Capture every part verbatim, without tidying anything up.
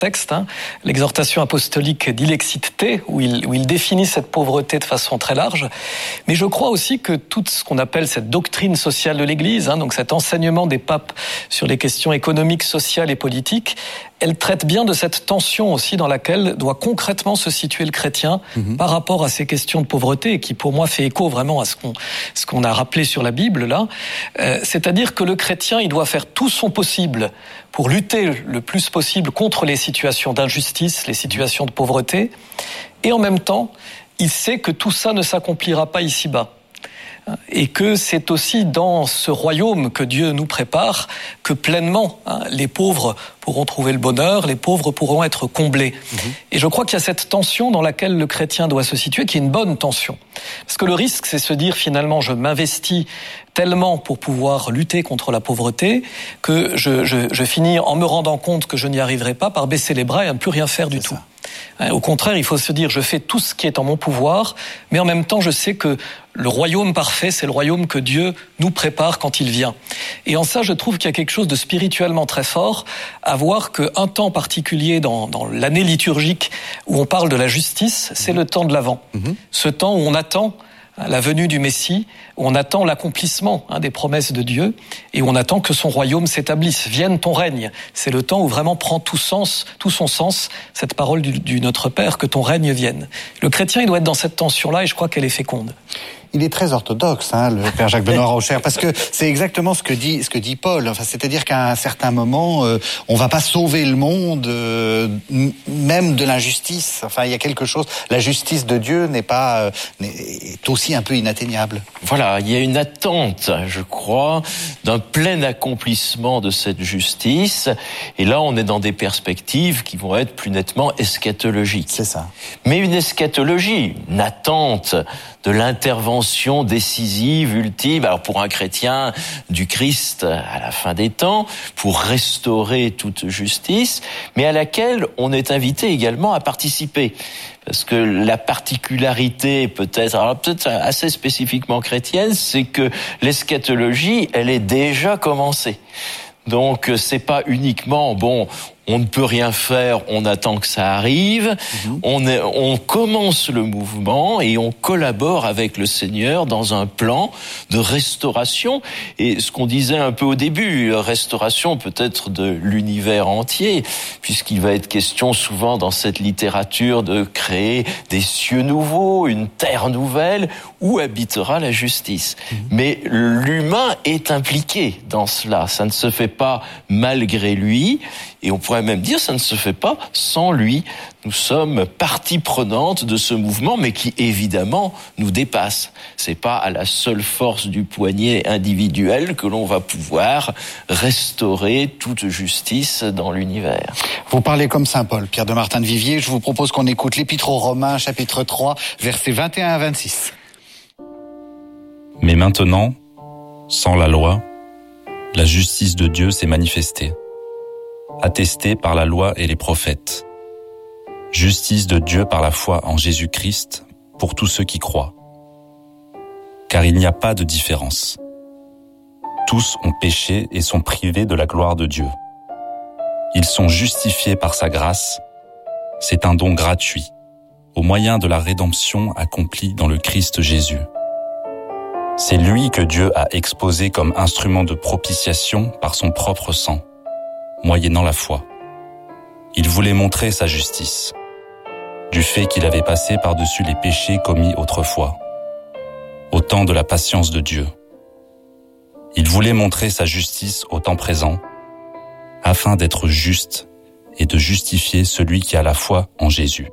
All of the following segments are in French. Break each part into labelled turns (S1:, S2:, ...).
S1: texte, hein, l'exhortation apostolique d'Ilexit Te, où il, où il définit cette pauvreté de façon très large. Mais je crois aussi que tout ce qu'on appelle cette doctrine sociale de l'Église, hein, donc cet enseignement des papes sur les questions économiques, sociales et politiques, elle traite bien de cette tension aussi dans laquelle doit concrètement se situer le chrétien mmh. par rapport à ces questions de pauvreté, et qui pour moi fait écho vraiment à ce qu'on, ce qu'on a rappelé sur la Bible là. Euh, c'est-à-dire que le chrétien, il doit faire tout son possible pour lutter le plus possible contre les situations d'injustice, les situations de pauvreté, et en même temps, il sait que tout ça ne s'accomplira pas ici-bas. Et que c'est aussi dans ce royaume que Dieu nous prépare que pleinement hein, les pauvres pourront trouver le bonheur, les pauvres pourront être comblés. Mmh. Et je crois qu'il y a cette tension dans laquelle le chrétien doit se situer, qui est une bonne tension. Parce que le risque, c'est se dire finalement, je m'investis tellement pour pouvoir lutter contre la pauvreté que je, je, je finis en me rendant compte que je n'y arriverai pas par baisser les bras et à ne plus rien faire du c'est tout. Ça. Au contraire, il faut se dire, je fais tout ce qui est en mon pouvoir, mais en même temps, je sais que le royaume parfait, c'est le royaume que Dieu nous prépare quand il vient. Et en ça, je trouve qu'il y a quelque chose de spirituellement très fort à voir qu'un temps particulier dans, dans l'année liturgique où on parle de la justice, c'est mmh. le temps de l'Avent. Mmh. Ce temps où on attend la venue du Messie, où on attend l'accomplissement hein, des promesses de Dieu, et où on attend que son royaume s'établisse. Vienne ton règne. C'est le temps où vraiment prend tout sens, tout son sens, cette parole du, du Notre Père, que ton règne vienne. Le chrétien, il doit être dans cette tension-là, et je crois qu'elle est féconde.
S2: Il est très orthodoxe, hein, le père Jacques-Benoît Rocher, parce que c'est exactement ce que dit ce que dit Paul. Enfin, c'est-à-dire qu'à un certain moment, euh, on va pas sauver le monde, euh, même de l'injustice. Enfin, il y a quelque chose. La justice de Dieu n'est pas euh, est aussi un peu inatteignable.
S3: Voilà, il y a une attente, je crois, d'un plein accomplissement de cette justice. Et là, on est dans des perspectives qui vont être plus nettement eschatologiques.
S2: C'est ça.
S3: Mais une eschatologie, une attente de l'intervention décisive, ultime, alors pour un chrétien, du Christ à la fin des temps, pour restaurer toute justice, mais à laquelle on est invité également à participer. Parce que la particularité, peut-être, alors peut-être assez spécifiquement chrétienne, c'est que l'eschatologie, elle est déjà commencée. Donc c'est pas uniquement, bon, on ne peut rien faire, on attend que ça arrive. Mmh. On, est, on commence le mouvement et on collabore avec le Seigneur dans un plan de restauration. Et ce qu'on disait un peu au début, restauration peut-être de l'univers entier, puisqu'il va être question souvent dans cette littérature de créer des cieux nouveaux, une terre nouvelle, où habitera la justice. Mmh. Mais l'humain est impliqué dans cela. Ça ne se fait pas malgré lui. Et on pourrait même dire, ça ne se fait pas sans lui. Nous sommes partie prenante de ce mouvement, mais qui évidemment nous dépasse. C'est pas à la seule force du poignet individuel que l'on va pouvoir restaurer toute justice dans l'univers.
S2: Vous parlez comme saint Paul, Pierre de Martin de Viviers. Je vous propose qu'on écoute l'Épître aux Romains, chapitre trois, versets vingt et un à vingt-six.
S4: Mais maintenant, sans la loi, la justice de Dieu s'est manifestée, attestée par la loi et les prophètes. Justice de Dieu par la foi en Jésus-Christ pour tous ceux qui croient. Car il n'y a pas de différence. Tous ont péché et sont privés de la gloire de Dieu. Ils sont justifiés par sa grâce. C'est un don gratuit, au moyen de la rédemption accomplie dans le Christ Jésus. C'est lui que Dieu a exposé comme instrument de propitiation par son propre sang, moyennant la foi. Il voulait montrer sa justice, du fait qu'il avait passé par-dessus les péchés commis autrefois, au temps de la patience de Dieu. Il voulait montrer sa justice au temps présent, afin d'être juste et de justifier celui qui a la foi en Jésus.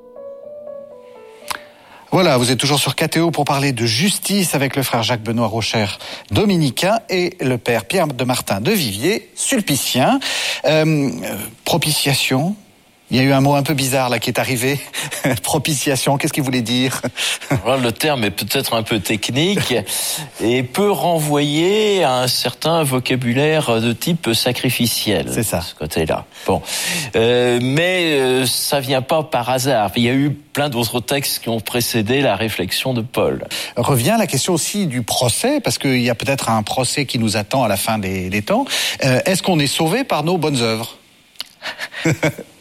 S2: Voilà, vous êtes toujours sur K T O pour parler de justice avec le frère Jacques-Benoît Rocher, dominicain, et le père Pierre de Martin de Viviers, sulpicien. Euh, propitiation, il y a eu un mot un peu bizarre là qui est arrivé. Propitiation, qu'est-ce qu'il voulait dire?
S3: Alors, le terme est peut-être un peu technique et peut renvoyer à un certain vocabulaire de type sacrificiel.
S2: C'est ça.
S3: De ce côté-là. Bon, euh, mais euh, ça vient pas par hasard. Il y a eu plein d'autres textes qui ont précédé la réflexion de Paul.
S2: Revient la question aussi du procès, parce qu'il y a peut-être un procès qui nous attend à la fin des, des temps. Euh, est-ce qu'on est sauvé par nos bonnes œuvres?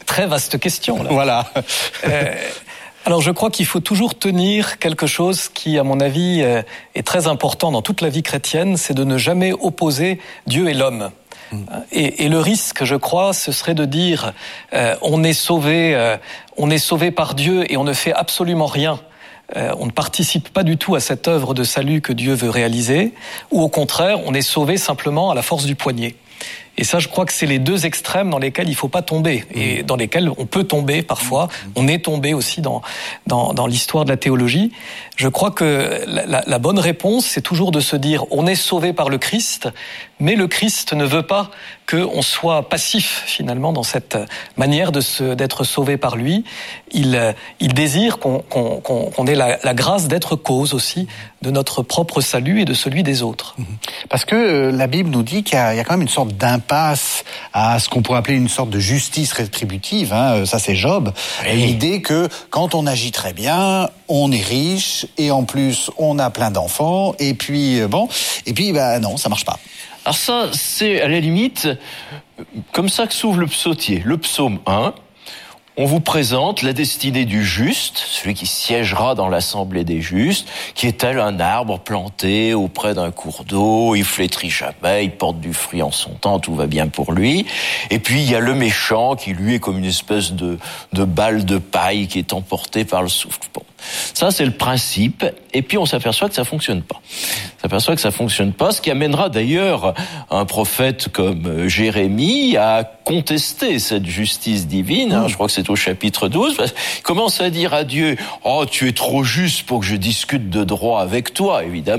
S1: très vaste question. Là.
S2: Voilà.
S1: Euh, alors je crois qu'il faut toujours tenir quelque chose qui, à mon avis, est très important dans toute la vie chrétienne, c'est de ne jamais opposer Dieu et l'homme. Mmh. Et, et le risque, je crois, ce serait de dire euh, on est sauvé, euh, on est sauvé par Dieu et on ne fait absolument rien. Euh, on ne participe pas du tout à cette œuvre de salut que Dieu veut réaliser, ou au contraire, on est sauvé simplement à la force du poignet. Et ça, je crois que c'est les deux extrêmes dans lesquels il faut pas tomber et dans lesquels on peut tomber parfois. On est tombé aussi dans dans, dans l'histoire de la théologie. Je crois que la, la, la bonne réponse, c'est toujours de se dire on est sauvé par le Christ, mais le Christ ne veut pas qu'on soit passif finalement dans cette manière de se d'être sauvé par lui. Il il désire qu'on qu'on qu'on, qu'on ait la, la grâce d'être cause aussi de notre propre salut et de celui des autres.
S2: Parce que la Bible nous dit qu'il y a, il y a quand même une sorte d'impasse à ce qu'on pourrait appeler une sorte de justice rétributive. Hein. Ça, c'est Job. Oui. L'idée que quand on agit très bien, on est riche et en plus on a plein d'enfants. Et puis bon, et puis bah non, ça marche pas.
S3: Alors ça, c'est à la limite comme ça que s'ouvre le psautier. Le psaume un. On vous présente la destinée du juste, celui qui siégera dans l'assemblée des justes, qui est tel un arbre planté auprès d'un cours d'eau, il flétrit jamais, il porte du fruit en son temps, tout va bien pour lui. Et puis il y a le méchant qui lui est comme une espèce de, de balle de paille qui est emportée par le souffle. Bon. Ça, c'est le principe. Et puis, on s'aperçoit que ça fonctionne pas. On s'aperçoit que ça fonctionne pas, ce qui amènera d'ailleurs un prophète comme Jérémie à contester cette justice divine. Hein, je crois que c'est au chapitre douze. Il commence à dire à Dieu, « Oh, tu es trop juste pour que je discute de droit avec toi, évidemment. »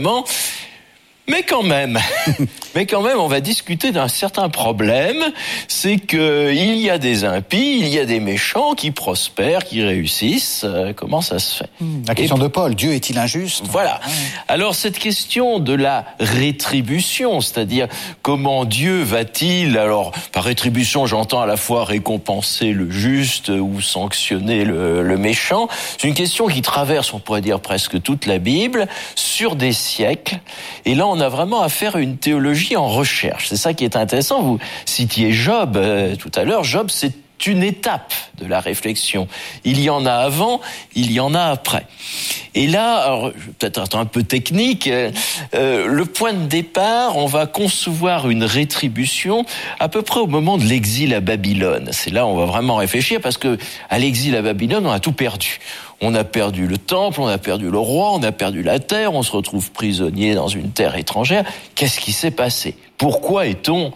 S3: Mais quand même, mais quand même, on va discuter d'un certain problème, c'est que il y a des impies, il y a des méchants qui prospèrent, qui réussissent. Euh, comment ça se fait ?
S2: La question Et, de Paul, Dieu est-il injuste ?
S3: Voilà. Alors cette question de la rétribution, c'est-à-dire comment Dieu va-t-il, alors par rétribution, j'entends à la fois récompenser le juste ou sanctionner le, le méchant. C'est une question qui traverse, on pourrait dire presque toute la Bible, sur des siècles. Et là, on on a vraiment affaire à une théologie en recherche. C'est ça qui est intéressant. Vous citiez Job euh, tout à l'heure. Job, c'est une étape de la réflexion. Il y en a avant, il y en a après. Et là, alors, je vais peut-être être un peu technique, euh, le point de départ, on va concevoir une rétribution à peu près au moment de l'exil à Babylone. C'est là où on va vraiment réfléchir, parce que à l'exil à Babylone, on a tout perdu. On a perdu le temple, on a perdu le roi, on a perdu la terre, on se retrouve prisonnier dans une terre étrangère. Qu'est-ce qui s'est passé ? Pourquoi est-on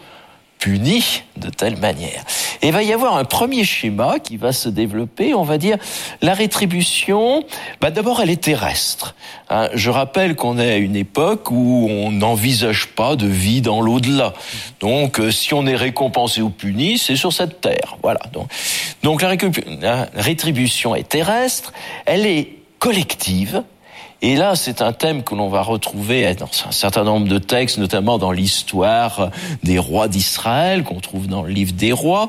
S3: puni de telle manière ? Et il va y avoir un premier schéma qui va se développer. On va dire la rétribution, bah d'abord elle est terrestre. Hein, je rappelle qu'on est à une époque où on n'envisage pas de vie dans l'au-delà. Donc si on est récompensé ou puni, c'est sur cette terre. Voilà. Donc, donc la, récu- la rétribution est terrestre, elle est collective. Et là, c'est un thème que l'on va retrouver dans un certain nombre de textes, notamment dans l'histoire des rois d'Israël, qu'on trouve dans le livre des rois.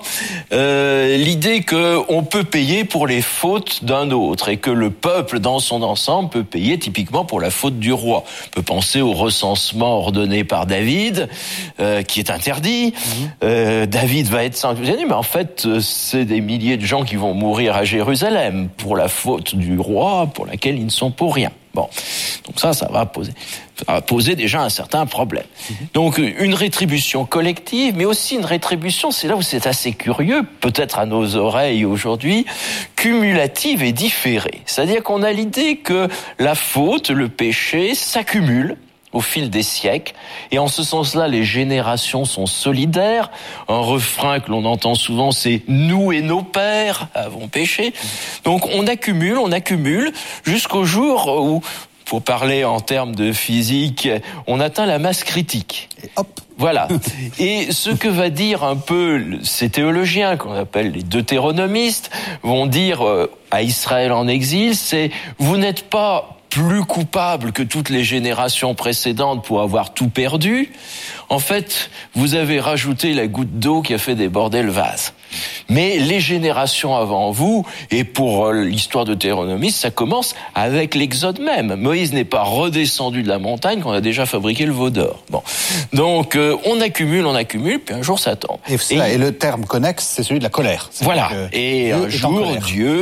S3: Euh, l'idée qu'on peut payer pour les fautes d'un autre et que le peuple, dans son ensemble, peut payer typiquement pour la faute du roi. On peut penser au recensement ordonné par David, euh, qui est interdit. Mmh. Euh, David va être sanctionné, mais en fait, c'est des milliers de gens qui vont mourir à Jérusalem pour la faute du roi, pour laquelle ils ne sont pour rien. Bon, donc ça, ça va poser, ça va poser déjà un certain problème. Donc une rétribution collective, mais aussi une rétribution, c'est là où c'est assez curieux, peut-être à nos oreilles aujourd'hui, cumulative et différée. C'est-à-dire qu'on a l'idée que la faute, le péché s'accumulent au fil des siècles, et en ce sens-là, les générations sont solidaires. Un refrain que l'on entend souvent, c'est « nous et nos pères avons péché ». Donc on accumule, on accumule, jusqu'au jour où, pour parler en termes de physique, on atteint la masse critique.
S2: Et hop.
S3: Voilà. Et ce que va dire un peu ces théologiens, qu'on appelle les deutéronomistes, vont dire à Israël en exil, c'est « vous n'êtes pas plus coupable que toutes les générations précédentes pour avoir tout perdu. En fait, vous avez rajouté la goutte d'eau qui a fait déborder le vase. Mais les générations avant vous, et pour l'histoire de Deutéronomie, ça commence avec l'Exode même. Moïse n'est pas redescendu de la montagne qu'on a déjà fabriqué le veau d'or. Bon, donc euh, on accumule, on accumule, puis un jour ça tombe.
S2: Et, et, et le terme connexe, c'est celui de la colère.
S3: Voilà. Et un jour, Dieu